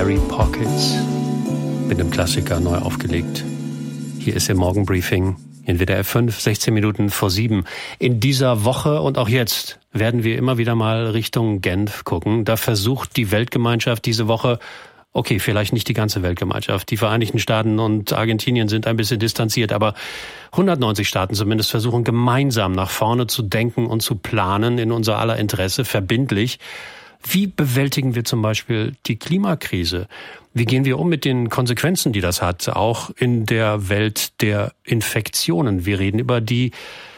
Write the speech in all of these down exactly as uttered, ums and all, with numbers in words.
Mary Pockets mit dem Klassiker neu aufgelegt. Hier ist Ihr Morgenbriefing in W D R fünf, sechzehn Minuten vor sieben. In dieser Woche und auch jetzt werden wir immer wieder mal Richtung Genf gucken. Da versucht die Weltgemeinschaft diese Woche, okay, vielleicht nicht die ganze Weltgemeinschaft, die Vereinigten Staaten und Argentinien sind ein bisschen distanziert, aber hundertneunzig Staaten zumindest versuchen gemeinsam nach vorne zu denken und zu planen in unser aller Interesse, verbindlich. Wie bewältigen wir zum Beispiel die Klimakrise? Wie gehen wir um mit den Konsequenzen, die das hat, auch in der Welt der Infektionen? Wir reden über die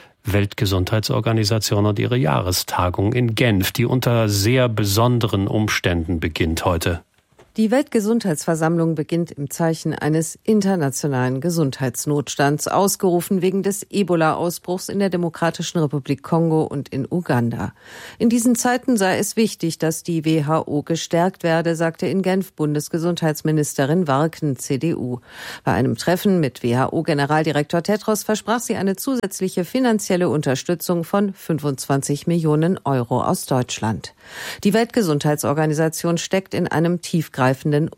Weltgesundheitsorganisation und ihre Jahrestagung in Genf, die unter sehr besonderen Umständen beginnt heute. Die Weltgesundheitsversammlung beginnt im Zeichen eines internationalen Gesundheitsnotstands, ausgerufen wegen des Ebola-Ausbruchs in der Demokratischen Republik Kongo und in Uganda. In diesen Zeiten sei es wichtig, dass die W H O gestärkt werde, sagte in Genf Bundesgesundheitsministerin Warken, C D U. Bei einem Treffen mit W H O-Generaldirektor Tedros versprach sie eine zusätzliche finanzielle Unterstützung von fünfundzwanzig Millionen Euro aus Deutschland. Die Weltgesundheitsorganisation steckt in einem tiefgreifenden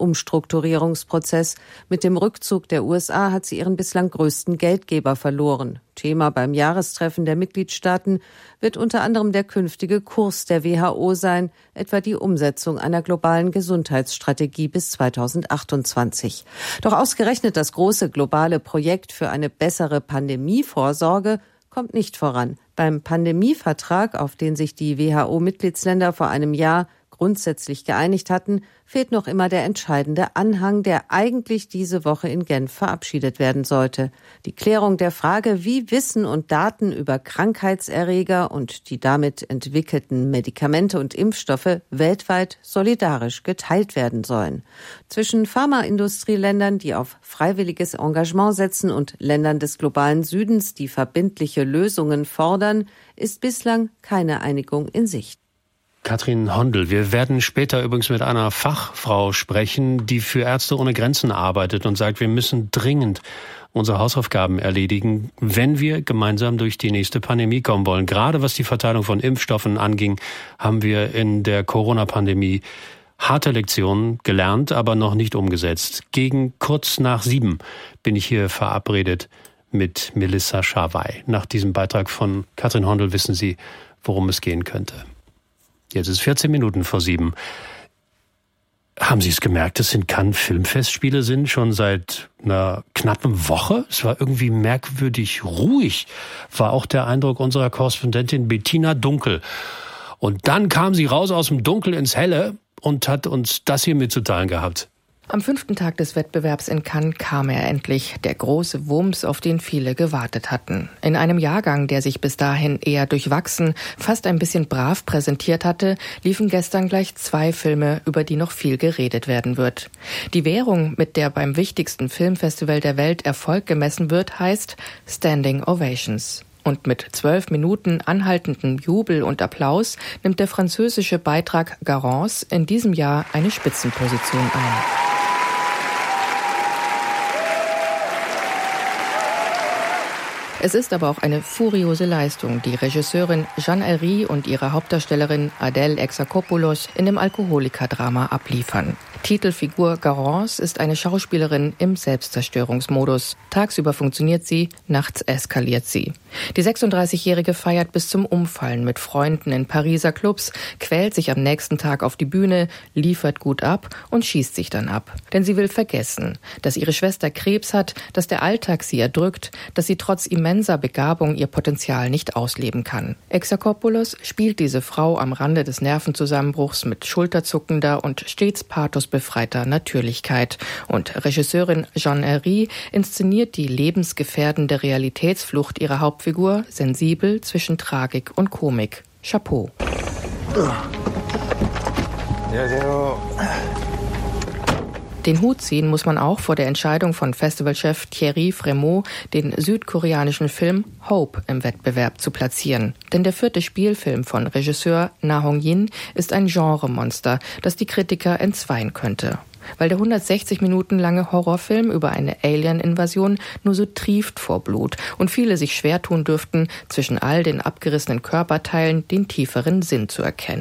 Umstrukturierungsprozess. Mit dem Rückzug der U S A hat sie ihren bislang größten Geldgeber verloren. Thema beim Jahrestreffen der Mitgliedstaaten wird unter anderem der künftige Kurs der W H O sein, etwa die Umsetzung einer globalen Gesundheitsstrategie bis zweitausendachtundzwanzig. Doch ausgerechnet das große globale Projekt für eine bessere Pandemievorsorge kommt nicht voran. Beim Pandemievertrag, auf den sich die W H O-Mitgliedsländer vor einem Jahr grundsätzlich geeinigt hatten, fehlt noch immer der entscheidende Anhang, der eigentlich diese Woche in Genf verabschiedet werden sollte. Die Klärung der Frage, wie Wissen und Daten über Krankheitserreger und die damit entwickelten Medikamente und Impfstoffe weltweit solidarisch geteilt werden sollen. Zwischen Pharmaindustrieländern, die auf freiwilliges Engagement setzen, und Ländern des globalen Südens, die verbindliche Lösungen fordern, ist bislang keine Einigung in Sicht. Katrin Hondel, wir werden später übrigens mit einer Fachfrau sprechen, die für Ärzte ohne Grenzen arbeitet und sagt, wir müssen dringend unsere Hausaufgaben erledigen, wenn wir gemeinsam durch die nächste Pandemie kommen wollen. Gerade was die Verteilung von Impfstoffen anging, haben wir in der Corona-Pandemie harte Lektionen gelernt, aber noch nicht umgesetzt. Gegen kurz nach sieben bin ich hier verabredet mit Melissa Scharwey. Nach diesem Beitrag von Katrin Hondel wissen Sie, worum es gehen könnte. Jetzt ist vierzehn Minuten vor sieben. Haben Sie es gemerkt, dass in Cannes Filmfestspiele sind, schon seit einer knappen Woche? Es war irgendwie merkwürdig ruhig, war auch der Eindruck unserer Korrespondentin Bettina Dunkel. Und dann kam sie raus aus dem Dunkel ins Helle und hat uns das hier mitzuteilen gehabt. Am fünften Tag des Wettbewerbs in Cannes kam er endlich, der große Wumms, auf den viele gewartet hatten. In einem Jahrgang, der sich bis dahin eher durchwachsen, fast ein bisschen brav präsentiert hatte, liefen gestern gleich zwei Filme, über die noch viel geredet werden wird. Die Währung, mit der beim wichtigsten Filmfestival der Welt Erfolg gemessen wird, heißt Standing Ovations. Und mit zwölf Minuten anhaltendem Jubel und Applaus nimmt der französische Beitrag Garance in diesem Jahr eine Spitzenposition ein. Es ist aber auch eine furiose Leistung, die Regisseurin Jeanne Herry und ihre Hauptdarstellerin Adèle Exarchopoulos in dem Alkoholikerdrama abliefern. Titelfigur Garance ist eine Schauspielerin im Selbstzerstörungsmodus. Tagsüber funktioniert sie, nachts eskaliert sie. Die sechsunddreißigjährige feiert bis zum Umfallen mit Freunden in Pariser Clubs, quält sich am nächsten Tag auf die Bühne, liefert gut ab und schießt sich dann ab. Denn sie will vergessen, dass ihre Schwester Krebs hat, dass der Alltag sie erdrückt, dass sie trotz immenser Begabung ihr Potenzial nicht ausleben kann. Exarchopoulos spielt diese Frau am Rande des Nervenzusammenbruchs mit schulterzuckender und stets pathosbefreiter Natürlichkeit. Und Regisseurin Jeanne Herry inszeniert die lebensgefährdende Realitätsflucht ihrer Hauptfigur sensibel zwischen Tragik und Komik. Chapeau. Den Hut ziehen muss man auch vor der Entscheidung von Festivalchef Thierry Frémaux, den südkoreanischen Film Hope im Wettbewerb zu platzieren. Denn der vierte Spielfilm von Regisseur Na Hong-jin ist ein Genremonster, das die Kritiker entzweien könnte. Weil der hundertsechzig Minuten lange Horrorfilm über eine Alien-Invasion nur so trieft vor Blut und viele sich schwer tun dürften, zwischen all den abgerissenen Körperteilen den tieferen Sinn zu erkennen.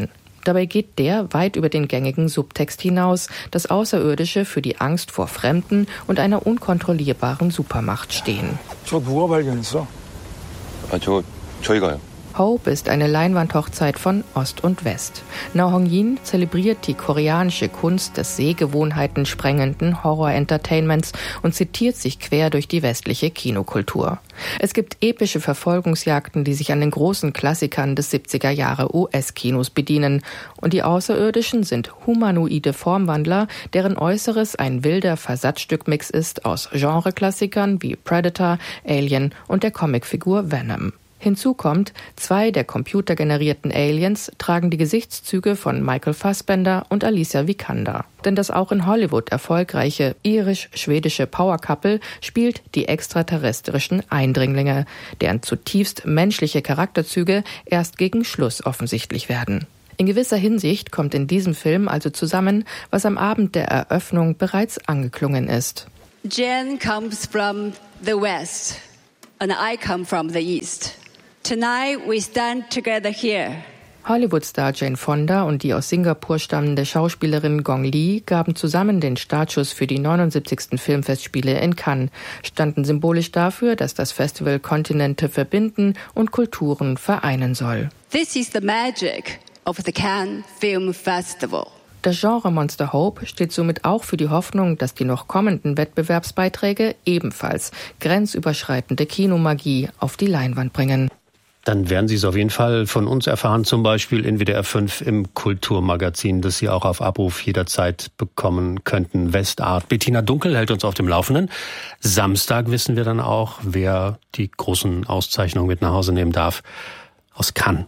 Dabei geht der weit über den gängigen Subtext hinaus, das Außerirdische für die Angst vor Fremden und einer unkontrollierbaren Supermacht stehen. 저 누가 발견했어? 아, 저 저희가요. Hope ist eine Leinwandhochzeit von Ost und West. Na Hong-jin zelebriert die koreanische Kunst des Sehgewohnheiten sprengenden Horror-Entertainments und zitiert sich quer durch die westliche Kinokultur. Es gibt epische Verfolgungsjagden, die sich an den großen Klassikern des siebziger Jahre U S-Kinos bedienen. Und die Außerirdischen sind humanoide Formwandler, deren Äußeres ein wilder Versatzstückmix ist aus Genre-Klassikern wie Predator, Alien und der Comicfigur Venom. Hinzu kommt, zwei der computergenerierten Aliens tragen die Gesichtszüge von Michael Fassbender und Alicia Vikander. Denn das auch in Hollywood erfolgreiche irisch-schwedische Power-Couple spielt die extraterrestrischen Eindringlinge, deren zutiefst menschliche Charakterzüge erst gegen Schluss offensichtlich werden. In gewisser Hinsicht kommt in diesem Film also zusammen, was am Abend der Eröffnung bereits angeklungen ist. Jen comes from the West and I come from the East. Tonight we stand together here. Hollywood-Star Jane Fonda und die aus Singapur stammende Schauspielerin Gong Li gaben zusammen den Startschuss für die neunundsiebzigsten Filmfestspiele in Cannes, standen symbolisch dafür, dass das Festival Kontinente verbinden und Kulturen vereinen soll. This is the magic of the Cannes Film Festival. Das Genre-Monster Hope steht somit auch für die Hoffnung, dass die noch kommenden Wettbewerbsbeiträge ebenfalls grenzüberschreitende Kinomagie auf die Leinwand bringen. Dann werden Sie es auf jeden Fall von uns erfahren, zum Beispiel in W D R fünf im Kulturmagazin, das Sie auch auf Abruf jederzeit bekommen könnten. Westart. Bettina Dunkel hält uns auf dem Laufenden. Samstag wissen wir dann auch, wer die großen Auszeichnungen mit nach Hause nehmen darf. Aus Cannes.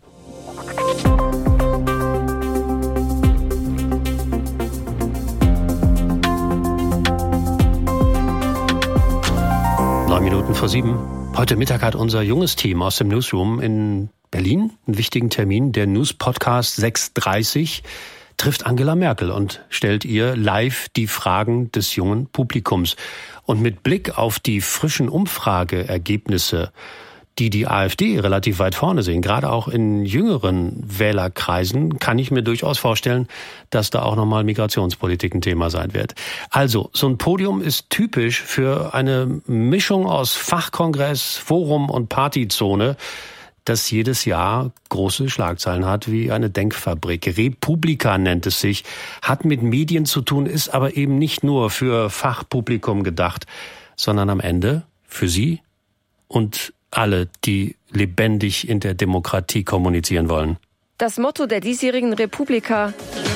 Neun Minuten vor sieben. Heute Mittag hat unser junges Team aus dem Newsroom in Berlin einen wichtigen Termin. Der News-Podcast sechs dreißig trifft Angela Merkel und stellt ihr live die Fragen des jungen Publikums. Und mit Blick auf die frischen Umfrageergebnisse, die die AfD relativ weit vorne sehen, gerade auch in jüngeren Wählerkreisen, kann ich mir durchaus vorstellen, dass da auch nochmal Migrationspolitik ein Thema sein wird. Also, so ein Podium ist typisch für eine Mischung aus Fachkongress, Forum und Partyzone, das jedes Jahr große Schlagzeilen hat, wie eine Denkfabrik. Republika nennt es sich, hat mit Medien zu tun, ist aber eben nicht nur für Fachpublikum gedacht, sondern am Ende für Sie und alle, die lebendig in der Demokratie kommunizieren wollen. Das Motto der diesjährigen Republika: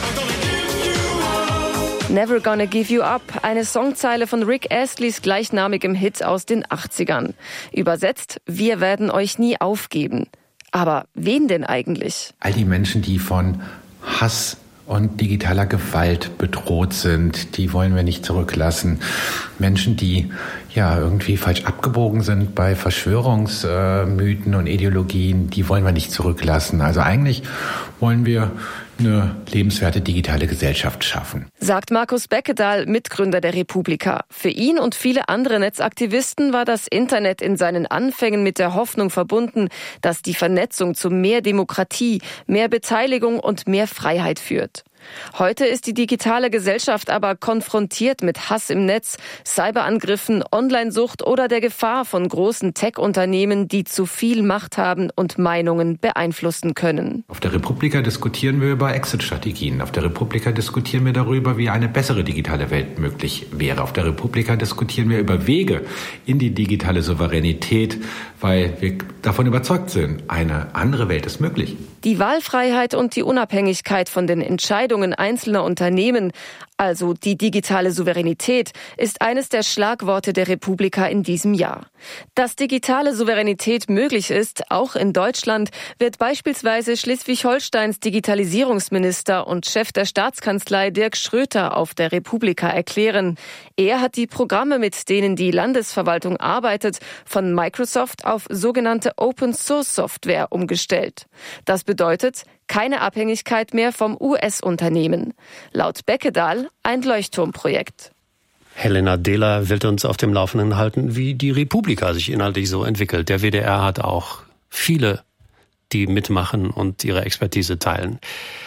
Never Gonna Give You Up, eine Songzeile von Rick Astleys gleichnamigem Hit aus den achtzigern. Übersetzt: Wir werden euch nie aufgeben. Aber wen denn eigentlich? All die Menschen, die von Hass und digitaler Gewalt bedroht sind, die wollen wir nicht zurücklassen. Menschen, die ja irgendwie falsch abgebogen sind bei Verschwörungsmythen und Ideologien, die wollen wir nicht zurücklassen. Also eigentlich wollen wir eine lebenswerte digitale Gesellschaft schaffen. Sagt Markus Beckedahl, Mitgründer der Republika. Für ihn und viele andere Netzaktivisten war das Internet in seinen Anfängen mit der Hoffnung verbunden, dass die Vernetzung zu mehr Demokratie, mehr Beteiligung und mehr Freiheit führt. Heute ist die digitale Gesellschaft aber konfrontiert mit Hass im Netz, Cyberangriffen, Onlinesucht oder der Gefahr von großen Tech-Unternehmen, die zu viel Macht haben und Meinungen beeinflussen können. Auf der Republika diskutieren wir über Exit-Strategien. Auf der Republika diskutieren wir darüber, wie eine bessere digitale Welt möglich wäre. Auf der Republika diskutieren wir über Wege in die digitale Souveränität, weil wir davon überzeugt sind, eine andere Welt ist möglich. Die Wahlfreiheit und die Unabhängigkeit von den Entscheidungen einzelner Unternehmen, also die digitale Souveränität, ist eines der Schlagworte der Republika in diesem Jahr. Dass digitale Souveränität möglich ist, auch in Deutschland, wird beispielsweise Schleswig-Holsteins Digitalisierungsminister und Chef der Staatskanzlei Dirk Schröter auf der Republika erklären. Er hat die Programme, mit denen die Landesverwaltung arbeitet, von Microsoft auf sogenannte Open-Source-Software umgestellt. Das bedeutet keine Abhängigkeit mehr vom U S-Unternehmen. Laut Beckedahl ein Leuchtturmprojekt. Helena Dehler wird uns auf dem Laufenden halten, wie die Republika sich inhaltlich so entwickelt. Der W D R hat auch viele, die mitmachen und ihre Expertise teilen.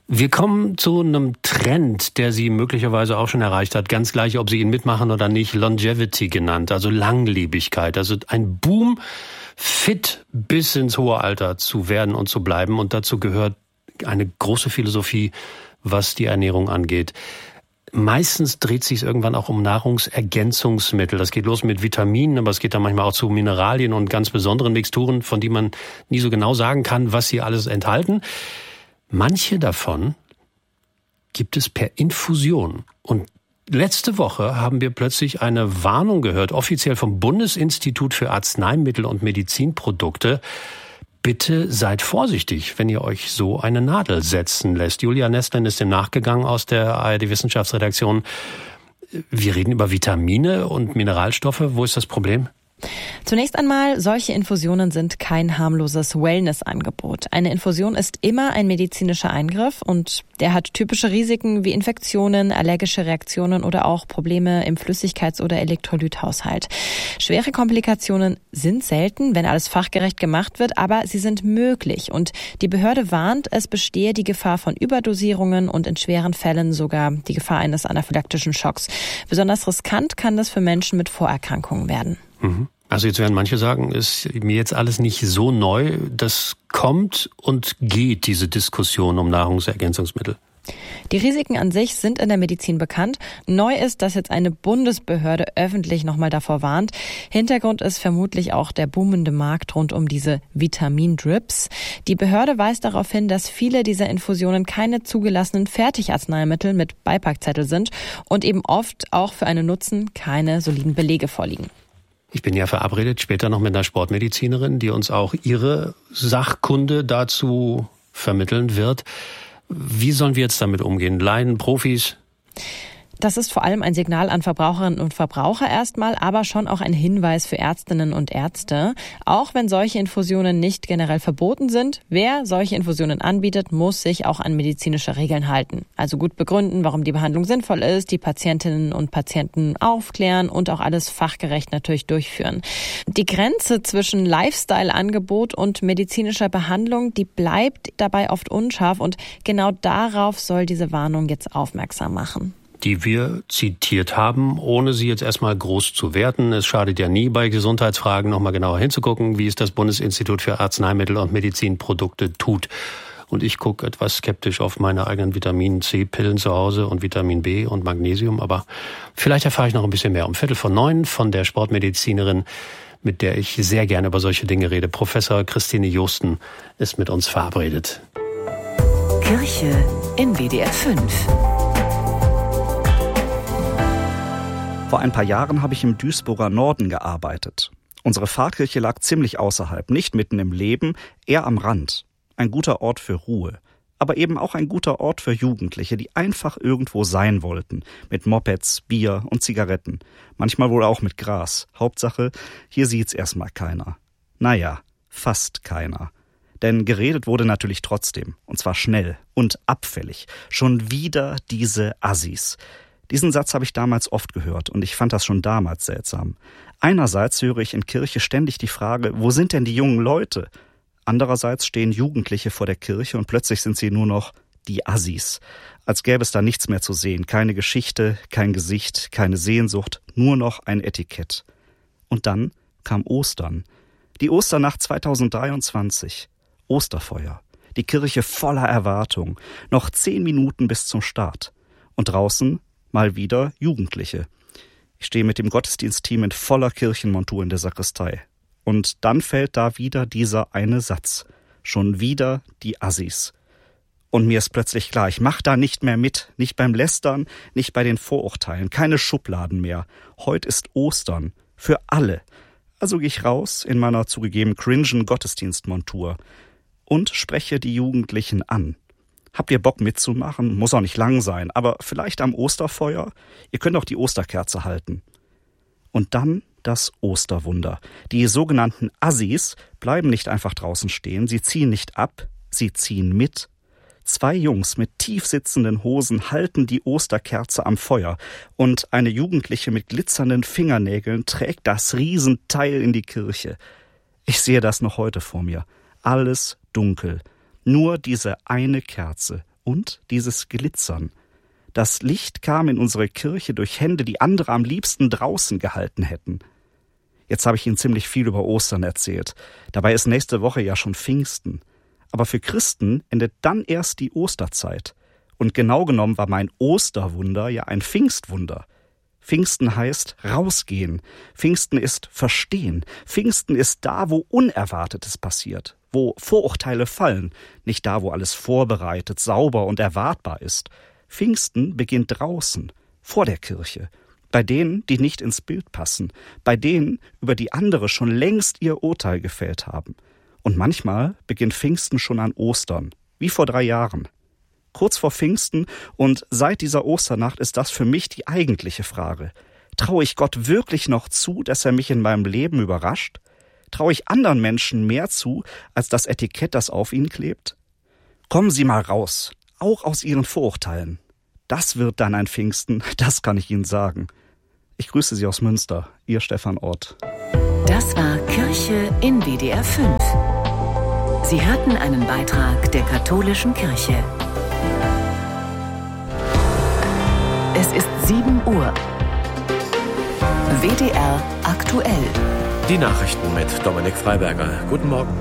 Wir kommen zu einem Trend, der sie möglicherweise auch schon erreicht hat, ganz gleich, ob sie ihn mitmachen oder nicht, Longevity genannt, also Langlebigkeit, also ein Boom, fit bis ins hohe Alter zu werden und zu bleiben. Und dazu gehört eine große Philosophie, was die Ernährung angeht. Meistens dreht sich es irgendwann auch um Nahrungsergänzungsmittel. Das geht los mit Vitaminen, aber es geht dann manchmal auch zu Mineralien und ganz besonderen Mixturen, von denen man nie so genau sagen kann, was sie alles enthalten. Manche davon gibt es per Infusion. Und letzte Woche haben wir plötzlich eine Warnung gehört, offiziell vom Bundesinstitut für Arzneimittel und Medizinprodukte. Bitte seid vorsichtig, wenn ihr euch so eine Nadel setzen lässt. Julia Nestlin ist dem nachgegangen aus der A R D-Wissenschaftsredaktion. Wir reden über Vitamine und Mineralstoffe. Wo ist das Problem? Zunächst einmal, solche Infusionen sind kein harmloses Wellness-Angebot. Eine Infusion ist immer ein medizinischer Eingriff und der hat typische Risiken wie Infektionen, allergische Reaktionen oder auch Probleme im Flüssigkeits- oder Elektrolythaushalt. Schwere Komplikationen sind selten, wenn alles fachgerecht gemacht wird, aber sie sind möglich und die Behörde warnt, es bestehe die Gefahr von Überdosierungen und in schweren Fällen sogar die Gefahr eines anaphylaktischen Schocks. Besonders riskant kann das für Menschen mit Vorerkrankungen werden. Also jetzt werden manche sagen, ist mir jetzt alles nicht so neu. Das kommt und geht, diese Diskussion um Nahrungsergänzungsmittel. Die Risiken an sich sind in der Medizin bekannt. Neu ist, dass jetzt eine Bundesbehörde öffentlich nochmal davor warnt. Hintergrund ist vermutlich auch der boomende Markt rund um diese Vitamindrips. Die Behörde weist darauf hin, dass viele dieser Infusionen keine zugelassenen Fertigarzneimittel mit Beipackzettel sind und eben oft auch für einen Nutzen keine soliden Belege vorliegen. Ich bin ja verabredet später noch mit einer Sportmedizinerin, die uns auch ihre Sachkunde dazu vermitteln wird. Wie sollen wir jetzt damit umgehen? Laien, Profis? Das ist vor allem ein Signal an Verbraucherinnen und Verbraucher erstmal, aber schon auch ein Hinweis für Ärztinnen und Ärzte. Auch wenn solche Infusionen nicht generell verboten sind, wer solche Infusionen anbietet, muss sich auch an medizinische Regeln halten. Also gut begründen, warum die Behandlung sinnvoll ist, die Patientinnen und Patienten aufklären und auch alles fachgerecht natürlich durchführen. Die Grenze zwischen Lifestyle-Angebot und medizinischer Behandlung, die bleibt dabei oft unscharf und genau darauf soll diese Warnung jetzt aufmerksam machen. Die wir zitiert haben, ohne sie jetzt erstmal groß zu werten. Es schadet ja nie, bei Gesundheitsfragen nochmal genauer hinzugucken, wie es das Bundesinstitut für Arzneimittel und Medizinprodukte tut. Und ich gucke etwas skeptisch auf meine eigenen Vitamin-C-Pillen zu Hause und Vitamin B und Magnesium. Aber vielleicht erfahre ich noch ein bisschen mehr. Um Viertel vor neun von der Sportmedizinerin, mit der ich sehr gerne über solche Dinge rede. Professor Christine Joosten ist mit uns verabredet. Kirche in W D R fünf. Vor ein paar Jahren habe ich im Duisburger Norden gearbeitet. Unsere Pfarrkirche lag ziemlich außerhalb, nicht mitten im Leben, eher am Rand. Ein guter Ort für Ruhe, aber eben auch ein guter Ort für Jugendliche, die einfach irgendwo sein wollten. Mit Mopeds, Bier und Zigaretten. Manchmal wohl auch mit Gras. Hauptsache, hier sieht's erstmal keiner. Naja, fast keiner. Denn geredet wurde natürlich trotzdem. Und zwar schnell und abfällig. Schon wieder diese Assis. Diesen Satz habe ich damals oft gehört und ich fand das schon damals seltsam. Einerseits höre ich in Kirche ständig die Frage, wo sind denn die jungen Leute? Andererseits stehen Jugendliche vor der Kirche und plötzlich sind sie nur noch die Assis. Als gäbe es da nichts mehr zu sehen. Keine Geschichte, kein Gesicht, keine Sehnsucht, nur noch ein Etikett. Und dann kam Ostern. Die Osternacht zweitausenddreiundzwanzig. Osterfeuer. Die Kirche voller Erwartung. Noch zehn Minuten bis zum Start. Und draußen mal wieder Jugendliche. Ich stehe mit dem Gottesdienstteam in voller Kirchenmontur in der Sakristei. Und dann fällt da wieder dieser eine Satz. Schon wieder die Assis. Und mir ist plötzlich klar, ich mach da nicht mehr mit. Nicht beim Lästern, nicht bei den Vorurteilen. Keine Schubladen mehr. Heute ist Ostern. Für alle. Also gehe ich raus in meiner zugegeben cringen Gottesdienstmontur und spreche die Jugendlichen an. Habt ihr Bock mitzumachen? Muss auch nicht lang sein, aber vielleicht am Osterfeuer? Ihr könnt auch die Osterkerze halten. Und dann das Osterwunder. Die sogenannten Assis bleiben nicht einfach draußen stehen, sie ziehen nicht ab, sie ziehen mit. Zwei Jungs mit tief sitzenden Hosen halten die Osterkerze am Feuer und eine Jugendliche mit glitzernden Fingernägeln trägt das Riesenteil in die Kirche. Ich sehe das noch heute vor mir. Alles dunkel. Nur diese eine Kerze Und dieses Glitzern. Das Licht kam in unsere Kirche durch Hände, die andere am liebsten draußen gehalten hätten. Jetzt habe ich Ihnen ziemlich viel über Ostern erzählt. Dabei ist nächste Woche ja schon Pfingsten. Aber für Christen endet dann erst die Osterzeit. Und genau genommen war mein Osterwunder ja ein Pfingstwunder. Pfingsten heißt rausgehen. Pfingsten ist verstehen. Pfingsten ist da, wo Unerwartetes passiert, wo Vorurteile fallen, nicht da, wo alles vorbereitet, sauber und erwartbar ist. Pfingsten beginnt draußen, vor der Kirche, bei denen, die nicht ins Bild passen, bei denen, über die andere schon längst ihr Urteil gefällt haben. Und manchmal beginnt Pfingsten schon an Ostern, wie vor drei Jahren. Kurz vor Pfingsten und seit dieser Osternacht ist das für mich die eigentliche Frage. Traue ich Gott wirklich noch zu, dass er mich in meinem Leben überrascht? Traue ich anderen Menschen mehr zu, als das Etikett, das auf ihnen klebt? Kommen Sie mal raus, auch aus Ihren Vorurteilen. Das wird dann ein Pfingsten, das kann ich Ihnen sagen. Ich grüße Sie aus Münster, Ihr Stefan Ort. Das war Kirche in W D R fünf. Sie hörten einen Beitrag der Katholischen Kirche. Es ist sieben Uhr. W D R aktuell. Die Nachrichten mit Dominik Freiberger. Guten Morgen.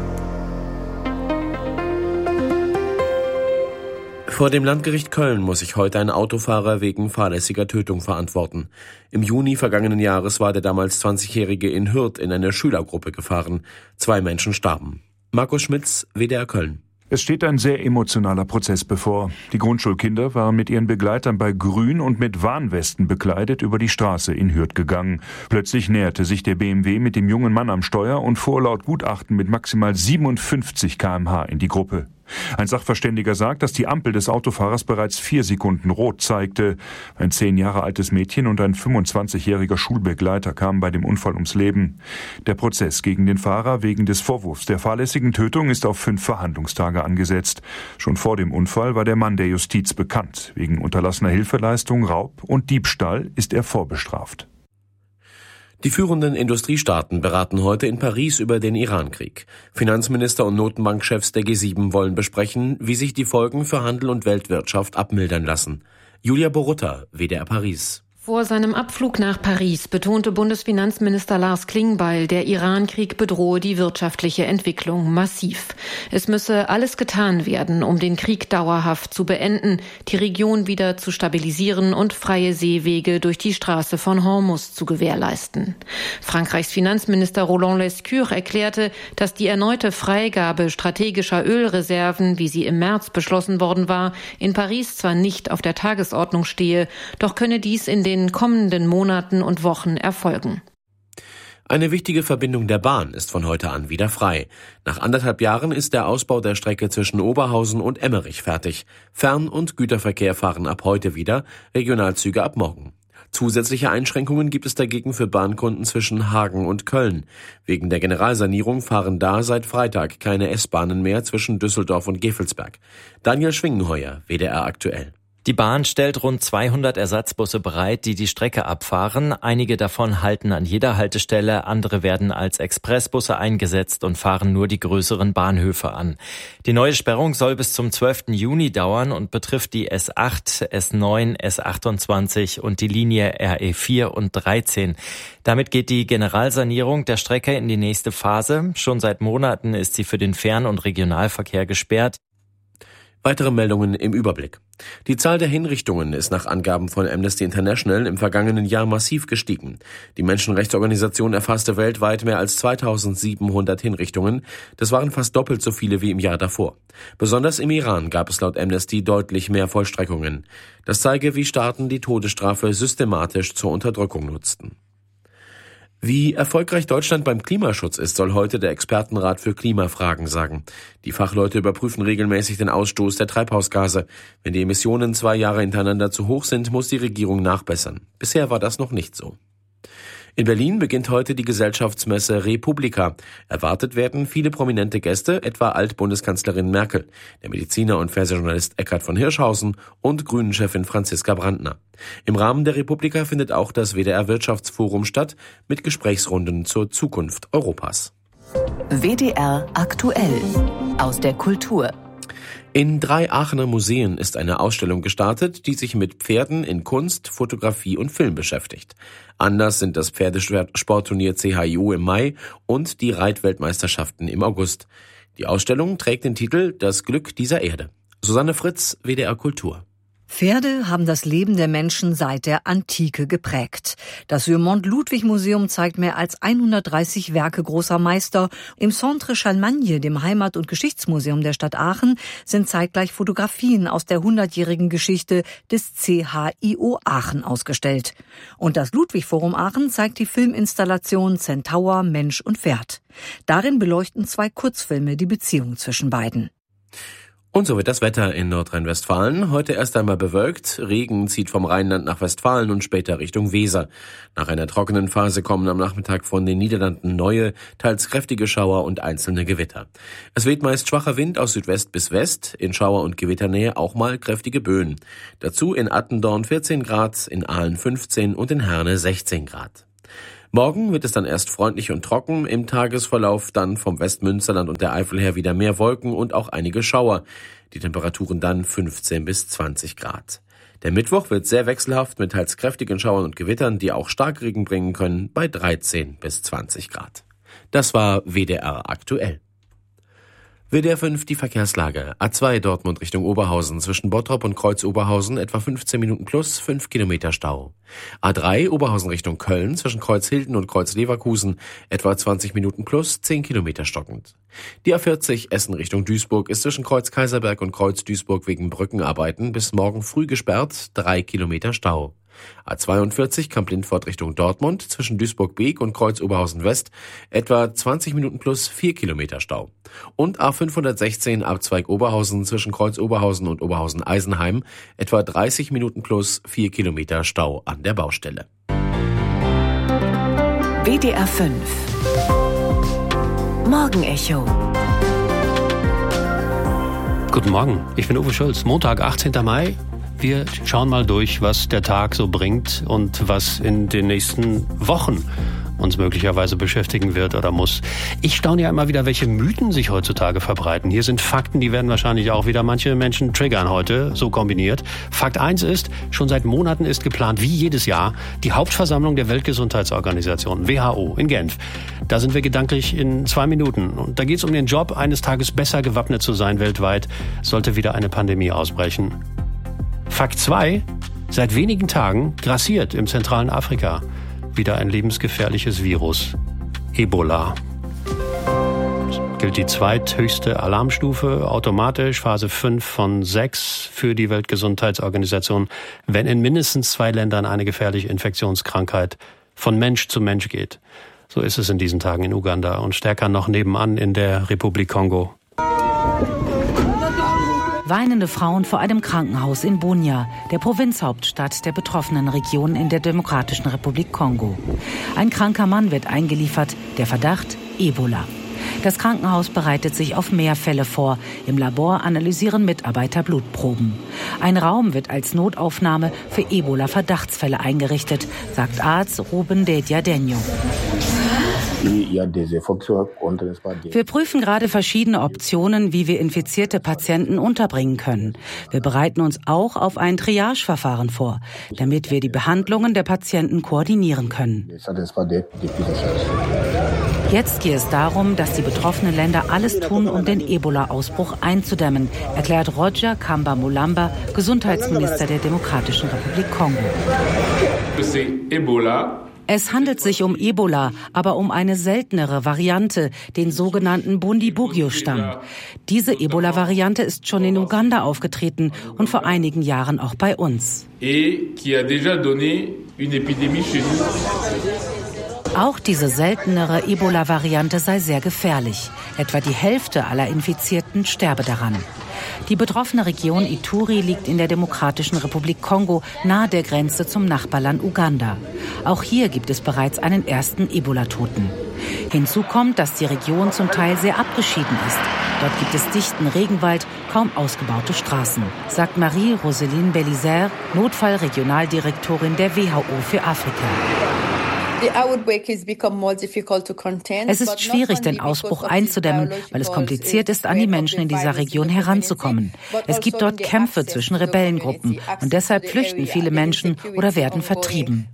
Vor dem Landgericht Köln muss sich heute ein Autofahrer wegen fahrlässiger Tötung verantworten. Im Juni vergangenen Jahres war der damals zwanzigjährige in Hürth in eine Schülergruppe gefahren. Zwei Menschen starben. Markus Schmitz, W D R Köln. Es steht ein sehr emotionaler Prozess bevor. Die Grundschulkinder waren mit ihren Begleitern bei Grün und mit Warnwesten bekleidet über die Straße in Hürth gegangen. Plötzlich näherte sich der B M W mit dem jungen Mann am Steuer und fuhr laut Gutachten mit maximal siebenundfünfzig Kilometer pro Stunde in die Gruppe. Ein Sachverständiger sagt, dass die Ampel des Autofahrers bereits vier Sekunden rot zeigte. Ein zehn Jahre altes Mädchen und ein fünfundzwanzigjähriger Schulbegleiter kamen bei dem Unfall ums Leben. Der Prozess gegen den Fahrer wegen des Vorwurfs der fahrlässigen Tötung ist auf fünf Verhandlungstage angesetzt. Schon vor dem Unfall war der Mann der Justiz bekannt. Wegen unterlassener Hilfeleistung, Raub und Diebstahl ist er vorbestraft. Die führenden Industriestaaten beraten heute in Paris über den Iran-Krieg. Finanzminister und Notenbankchefs der G sieben wollen besprechen, wie sich die Folgen für Handel und Weltwirtschaft abmildern lassen. Julia Borutta, W D R Paris. Vor seinem Abflug nach Paris betonte Bundesfinanzminister Lars Klingbeil, der Iran-Krieg bedrohe die wirtschaftliche Entwicklung massiv. Es müsse alles getan werden, um den Krieg dauerhaft zu beenden, die Region wieder zu stabilisieren und freie Seewege durch die Straße von Hormuz zu gewährleisten. Frankreichs Finanzminister Roland Lescure erklärte, dass die erneute Freigabe strategischer Ölreserven, wie sie im März beschlossen worden war, in Paris zwar nicht auf der Tagesordnung stehe, doch könne dies in den kommenden Monaten und Wochen erfolgen. Eine wichtige Verbindung der Bahn ist von heute an wieder frei. Nach anderthalb Jahren ist der Ausbau der Strecke zwischen Oberhausen und Emmerich fertig. Fern- und Güterverkehr fahren ab heute wieder, Regionalzüge ab morgen. Zusätzliche Einschränkungen gibt es dagegen für Bahnkunden zwischen Hagen und Köln. Wegen der Generalsanierung fahren da seit Freitag keine S-Bahnen mehr zwischen Düsseldorf und Gevelsberg. Daniel Schwingenheuer, W D R aktuell. Die Bahn stellt rund zweihundert Ersatzbusse bereit, die die Strecke abfahren. Einige davon halten an jeder Haltestelle, andere werden als Expressbusse eingesetzt und fahren nur die größeren Bahnhöfe an. Die neue Sperrung soll bis zum zwölften Juni dauern und betrifft die S acht, S neun, S achtundzwanzig und die Linie R E vier und dreizehn. Damit geht die Generalsanierung der Strecke in die nächste Phase. Schon seit Monaten ist sie für den Fern- und Regionalverkehr gesperrt. Weitere Meldungen im Überblick. Die Zahl der Hinrichtungen ist nach Angaben von Amnesty International im vergangenen Jahr massiv gestiegen. Die Menschenrechtsorganisation erfasste weltweit mehr als zweitausendsiebenhundert Hinrichtungen. Das waren fast doppelt so viele wie im Jahr davor. Besonders im Iran gab es laut Amnesty deutlich mehr Vollstreckungen. Das zeige, wie Staaten die Todesstrafe systematisch zur Unterdrückung nutzten. Wie erfolgreich Deutschland beim Klimaschutz ist, soll heute der Expertenrat für Klimafragen sagen. Die Fachleute überprüfen regelmäßig den Ausstoß der Treibhausgase. Wenn die Emissionen zwei Jahre hintereinander zu hoch sind, muss die Regierung nachbessern. Bisher war das noch nicht so. In Berlin beginnt heute die Gesellschaftsmesse Republika. Erwartet werden viele prominente Gäste, etwa Altbundeskanzlerin Merkel, der Mediziner und Fernsehjournalist Eckhard von Hirschhausen und Grünen-Chefin Franziska Brandner. Im Rahmen der Republika findet auch das W D R-Wirtschaftsforum statt, mit Gesprächsrunden zur Zukunft Europas. W D R aktuell aus der Kultur. In drei Aachener Museen ist eine Ausstellung gestartet, die sich mit Pferden in Kunst, Fotografie und Film beschäftigt. Anders sind das Pferdesportturnier C H I O im Mai und die Reitweltmeisterschaften im August. Die Ausstellung trägt den Titel »Das Glück dieser Erde«. Susanne Fritz, W D R Kultur. Pferde haben das Leben der Menschen seit der Antike geprägt. Das Jurmont-Ludwig-Museum zeigt mehr als hundertdreißig Werke großer Meister. Im Centre Chalmagne, dem Heimat- und Geschichtsmuseum der Stadt Aachen, sind zeitgleich Fotografien aus der hundertjährigen Geschichte des C H I O Aachen ausgestellt. Und das Ludwig-Forum Aachen zeigt die Filminstallation Centaur, Mensch und Pferd. Darin beleuchten zwei Kurzfilme die Beziehung zwischen beiden. Und so wird das Wetter in Nordrhein-Westfalen. Heute erst einmal bewölkt. Regen zieht vom Rheinland nach Westfalen und später Richtung Weser. Nach einer trockenen Phase kommen am Nachmittag von den Niederlanden neue, teils kräftige Schauer und einzelne Gewitter. Es weht meist schwacher Wind aus Südwest bis West, in Schauer- und Gewitternähe auch mal kräftige Böen. Dazu in Attendorn vierzehn Grad, in Aalen fünfzehn und in Herne sechzehn Grad. Morgen wird es dann erst freundlich und trocken, im Tagesverlauf dann vom Westmünsterland und der Eifel her wieder mehr Wolken und auch einige Schauer. Die Temperaturen dann fünfzehn bis zwanzig Grad. Der Mittwoch wird sehr wechselhaft mit teils kräftigen Schauern und Gewittern, die auch Starkregen bringen können, bei dreizehn bis zwanzig Grad. Das war W D R aktuell. W D R fünf, die Verkehrslage. A zwei Dortmund Richtung Oberhausen, zwischen Bottrop und Kreuz Oberhausen etwa fünfzehn Minuten plus, fünf Kilometer Stau. A drei Oberhausen Richtung Köln, zwischen Kreuz Hilden und Kreuz Leverkusen etwa zwanzig Minuten plus, zehn Kilometer stockend. Die A vierzig Essen Richtung Duisburg ist zwischen Kreuz Kaiserberg und Kreuz Duisburg wegen Brückenarbeiten bis morgen früh gesperrt, drei Kilometer Stau. A zweiundvierzig Kamp-Lindfort Richtung Dortmund, zwischen Duisburg-Beek und Kreuz Oberhausen West etwa zwanzig Minuten plus, vier Kilometer Stau. Und A fünfhundertsechzehn Abzweig Oberhausen zwischen Kreuz Oberhausen und Oberhausen Eisenheim etwa dreißig Minuten plus, vier Kilometer Stau an der Baustelle. W D R fünf Morgenecho. Guten Morgen, ich bin Uwe Schulz. Montag, achtzehnten Mai. Wir schauen mal durch, was der Tag so bringt und was in den nächsten Wochen uns möglicherweise beschäftigen wird oder muss. Ich staune ja immer wieder, welche Mythen sich heutzutage verbreiten. Hier sind Fakten, die werden wahrscheinlich auch wieder manche Menschen triggern heute, so kombiniert. Fakt eins ist, schon seit Monaten ist geplant, wie jedes Jahr, die Hauptversammlung der Weltgesundheitsorganisation, W H O, in Genf. Da sind wir gedanklich in zwei Minuten. Und da geht es um den Job, eines Tages besser gewappnet zu sein weltweit, sollte wieder eine Pandemie ausbrechen. Fakt zwei, seit wenigen Tagen grassiert im zentralen Afrika wieder ein lebensgefährliches Virus, Ebola. Das gilt die zweithöchste Alarmstufe, automatisch Phase fünf von sechs für die Weltgesundheitsorganisation, wenn in mindestens zwei Ländern eine gefährliche Infektionskrankheit von Mensch zu Mensch geht. So ist es in diesen Tagen in Uganda und stärker noch nebenan in der Republik Kongo. Weinende Frauen vor einem Krankenhaus in Bunia, der Provinzhauptstadt der betroffenen Region in der Demokratischen Republik Kongo. Ein kranker Mann wird eingeliefert, der Verdacht Ebola. Das Krankenhaus bereitet sich auf mehr Fälle vor. Im Labor analysieren Mitarbeiter Blutproben. Ein Raum wird als Notaufnahme für Ebola-Verdachtsfälle eingerichtet, sagt Arzt Ruben Dediadenyo. Wir prüfen gerade verschiedene Optionen, wie wir infizierte Patienten unterbringen können. Wir bereiten uns auch auf ein Triage-Verfahren vor, damit wir die Behandlungen der Patienten koordinieren können. Jetzt geht es darum, dass die betroffenen Länder alles tun, um den Ebola-Ausbruch einzudämmen, erklärt Roger Kamba Mulamba, Gesundheitsminister der Demokratischen Republik Kongo. Es handelt sich um Ebola, aber um eine seltenere Variante, den sogenannten Bundibugyo-Stamm. Diese Ebola-Variante ist schon in Uganda aufgetreten und vor einigen Jahren auch bei uns. Auch diese seltenere Ebola-Variante sei sehr gefährlich. Etwa die Hälfte aller Infizierten sterbe daran. Die betroffene Region Ituri liegt in der Demokratischen Republik Kongo, nahe der Grenze zum Nachbarland Uganda. Auch hier gibt es bereits einen ersten Ebola-Toten. Hinzu kommt, dass die Region zum Teil sehr abgeschieden ist. Dort gibt es dichten Regenwald, kaum ausgebaute Straßen, sagt Marie-Roseline Bellizer, Notfallregionaldirektorin der W H O für Afrika. Es ist schwierig, den Ausbruch einzudämmen, weil es kompliziert ist, an die Menschen in dieser Region heranzukommen. Es gibt dort Kämpfe zwischen Rebellengruppen und deshalb flüchten viele Menschen oder werden vertrieben.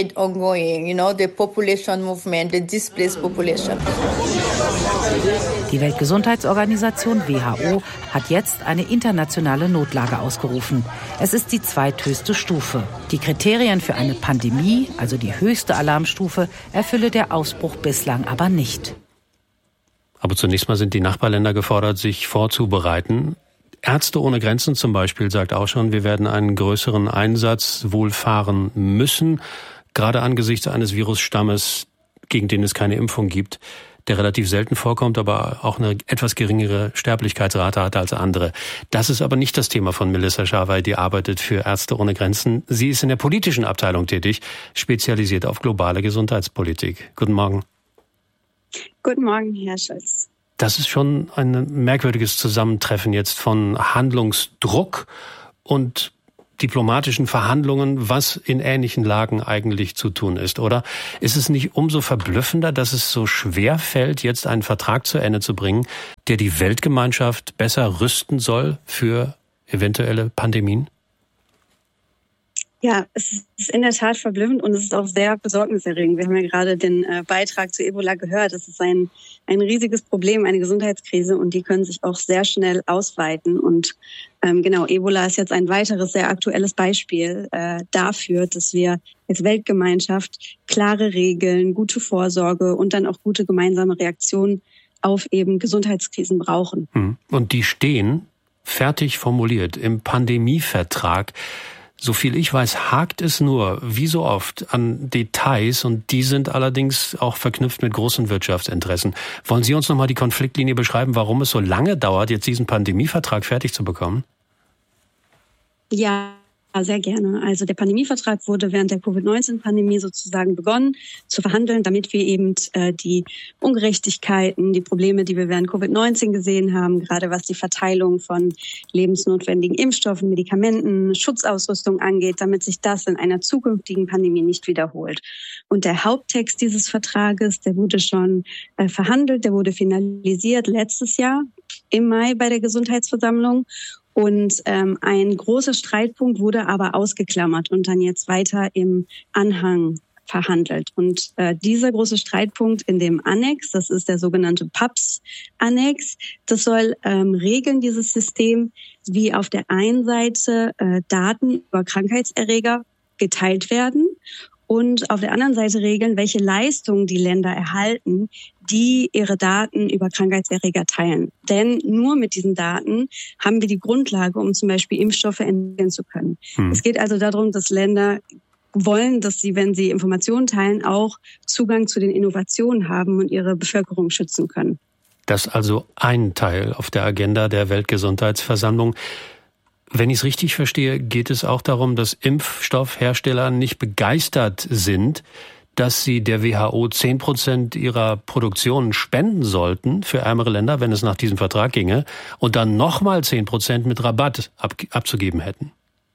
Die Weltgesundheitsorganisation W H O hat jetzt eine internationale Notlage ausgerufen. Es ist die zweithöchste Stufe. Die Kriterien für eine Pandemie, also die höchste Alarmstufe, erfülle der Ausbruch bislang aber nicht. Aber zunächst mal sind die Nachbarländer gefordert, sich vorzubereiten. Ärzte ohne Grenzen zum Beispiel sagt auch schon, wir werden einen größeren Einsatz wohl fahren müssen, gerade angesichts eines Virusstammes, gegen den es keine Impfung gibt, der relativ selten vorkommt, aber auch eine etwas geringere Sterblichkeitsrate hat als andere. Das ist aber nicht das Thema von Melissa Scharwey, die arbeitet für Ärzte ohne Grenzen. Sie ist in der politischen Abteilung tätig, spezialisiert auf globale Gesundheitspolitik. Guten Morgen. Guten Morgen, Herr Scholz. Das ist schon ein merkwürdiges Zusammentreffen jetzt von Handlungsdruck und diplomatischen Verhandlungen, was in ähnlichen Lagen eigentlich zu tun ist, oder? Ist es nicht umso verblüffender, dass es so schwer fällt, jetzt einen Vertrag zu Ende zu bringen, der die Weltgemeinschaft besser rüsten soll für eventuelle Pandemien? Ja, es ist in der Tat verblüffend und es ist auch sehr besorgniserregend. Wir haben ja gerade den äh, Beitrag zu Ebola gehört. Das ist ein, ein riesiges Problem, eine Gesundheitskrise und die können sich auch sehr schnell ausweiten. Und ähm, genau, Ebola ist jetzt ein weiteres sehr aktuelles Beispiel äh, dafür, dass wir als Weltgemeinschaft klare Regeln, gute Vorsorge und dann auch gute gemeinsame Reaktionen auf eben Gesundheitskrisen brauchen. Und die stehen fertig formuliert im Pandemievertrag. So viel ich weiß, hakt es nur, wie so oft, an Details und die sind allerdings auch verknüpft mit großen Wirtschaftsinteressen. Wollen Sie uns nochmal die Konfliktlinie beschreiben, warum es so lange dauert, jetzt diesen Pandemievertrag fertig zu bekommen? Ja, sehr gerne. Also der Pandemievertrag wurde während der Covid neunzehn Pandemie sozusagen begonnen zu verhandeln, damit wir eben äh, die Ungerechtigkeiten, die Probleme, die wir während Covid neunzehn gesehen haben, gerade was die Verteilung von lebensnotwendigen Impfstoffen, Medikamenten, Schutzausrüstung angeht, damit sich das in einer zukünftigen Pandemie nicht wiederholt. Und der Haupttext dieses Vertrages, der wurde schon äh, verhandelt, der wurde finalisiert letztes Jahr im Mai bei der Gesundheitsversammlung. Und ähm, ein großer Streitpunkt wurde aber ausgeklammert und dann jetzt weiter im Anhang verhandelt. Und äh, dieser große Streitpunkt in dem Annex, das ist der sogenannte P A P S-Annex, das soll ähm, regeln, dieses System, wie auf der einen Seite äh, Daten über Krankheitserreger geteilt werden und auf der anderen Seite regeln, welche Leistungen die Länder erhalten, die ihre Daten über Krankheitserreger teilen. Denn nur mit diesen Daten haben wir die Grundlage, um zum Beispiel Impfstoffe entwickeln zu können. Hm. Es geht also darum, dass Länder wollen, dass sie, wenn sie Informationen teilen, auch Zugang zu den Innovationen haben und ihre Bevölkerung schützen können. Das ist also ein Teil auf der Agenda der Weltgesundheitsversammlung. Wenn ich es richtig verstehe, geht es auch darum, dass Impfstoffhersteller nicht begeistert sind, dass sie der W H O zehn Prozent ihrer Produktion spenden sollten für ärmere Länder, wenn es nach diesem Vertrag ginge, und dann nochmal zehn Prozent mit Rabatt ab, abzugeben hätten.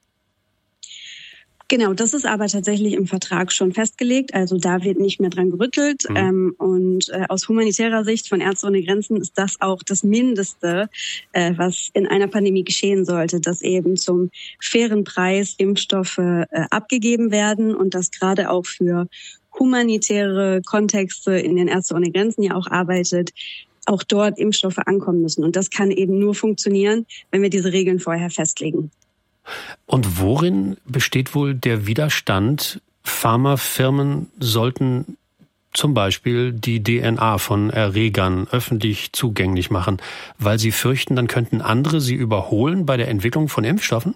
Genau, das ist aber tatsächlich im Vertrag schon festgelegt. Also da wird nicht mehr dran gerüttelt. Mhm. Ähm, und äh, aus humanitärer Sicht von Ärzte ohne Grenzen ist das auch das Mindeste, äh, was in einer Pandemie geschehen sollte, dass eben zum fairen Preis Impfstoffe äh, abgegeben werden und das gerade auch für humanitäre Kontexte, in den Ärzte ohne Grenzen ja auch arbeitet, auch dort Impfstoffe ankommen müssen. Und das kann eben nur funktionieren, wenn wir diese Regeln vorher festlegen. Und worin besteht wohl der Widerstand? Pharmafirmen sollten zum Beispiel die D N A von Erregern öffentlich zugänglich machen, weil sie fürchten, dann könnten andere sie überholen bei der Entwicklung von Impfstoffen?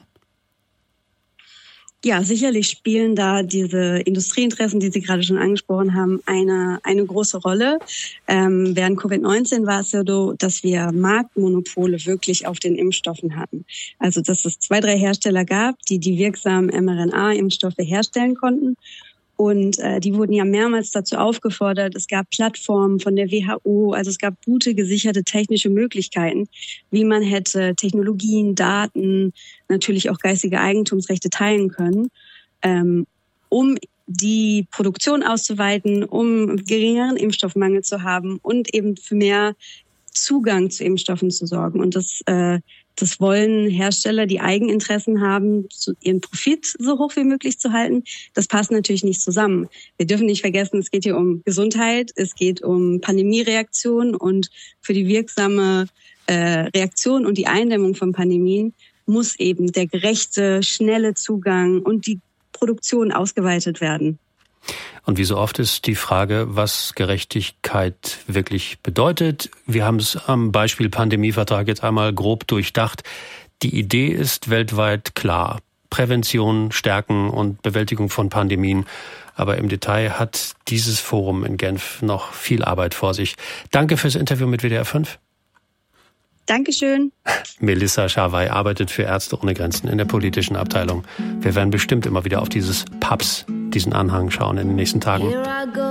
Ja, sicherlich spielen da diese Industrieinteressen, die Sie gerade schon angesprochen haben, eine eine große Rolle. Ähm, während Covid neunzehn war es ja so, dass wir Marktmonopole wirklich auf den Impfstoffen hatten. Also dass es zwei, drei Hersteller gab, die die wirksamen mRNA-Impfstoffe herstellen konnten. Und äh, die wurden ja mehrmals dazu aufgefordert. Es gab Plattformen von der W H O, also es gab gute, gesicherte technische Möglichkeiten, wie man hätte Technologien, Daten, natürlich auch geistige Eigentumsrechte teilen können, ähm, um die Produktion auszuweiten, um geringeren Impfstoffmangel zu haben und eben für mehr Zugang zu Impfstoffen zu sorgen. Und das, äh, das wollen Hersteller, die Eigeninteressen haben, ihren Profit so hoch wie möglich zu halten. Das passt natürlich nicht zusammen. Wir dürfen nicht vergessen, es geht hier um Gesundheit, es geht um Pandemiereaktion und für die wirksame äh, Reaktion und die Eindämmung von Pandemien muss eben der gerechte, schnelle Zugang und die Produktion ausgeweitet werden. Und wie so oft ist die Frage, was Gerechtigkeit wirklich bedeutet. Wir haben es am Beispiel Pandemievertrag jetzt einmal grob durchdacht. Die Idee ist weltweit klar. Prävention, Stärken und Bewältigung von Pandemien. Aber im Detail hat dieses Forum in Genf noch viel Arbeit vor sich. Danke fürs Interview mit W D R fünf. Dankeschön. Melissa Scharwey arbeitet für Ärzte ohne Grenzen in der politischen Abteilung. Wir werden bestimmt immer wieder auf dieses P A P S, diesen Anhang schauen in den nächsten Tagen.